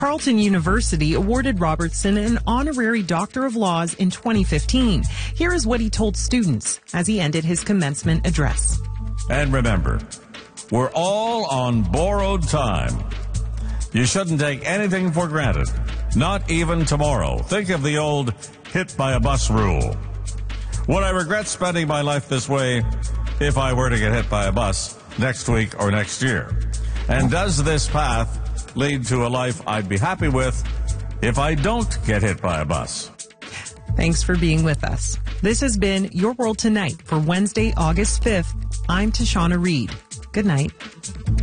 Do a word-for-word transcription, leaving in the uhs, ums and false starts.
Carleton University awarded Robertson an honorary Doctor of Laws in twenty fifteen. Here is what he told students as he ended his commencement address. And remember, we're all on borrowed time. You shouldn't take anything for granted, not even tomorrow. Think of the old hit by a bus rule. Would I regret spending my life this way if I were to get hit by a bus next week or next year? And does this path lead to a life I'd be happy with if I don't get hit by a bus? Thanks for being with us. This has been Your World Tonight for Wednesday, August fifth. I'm Tashana Reed. Good night.